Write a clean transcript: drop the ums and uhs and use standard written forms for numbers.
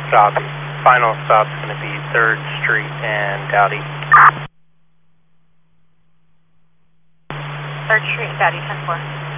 Copy. Final stop's going to be 3rd Street and Dowdy. 3rd Street and Dowdy, 10-4.